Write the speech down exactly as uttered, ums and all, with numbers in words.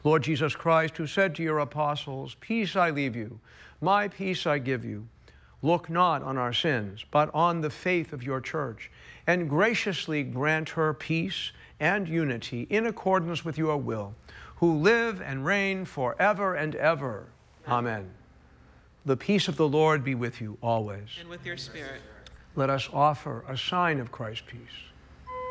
Lord Jesus Christ, who said to your apostles, "Peace I leave you, my peace I give you," look not on our sins, but on the faith of your church, and graciously grant her peace and unity in accordance with your will, who live and reign forever and ever. Amen. The peace of the Lord be with you always. And with your spirit. Let us offer a sign of Christ's peace.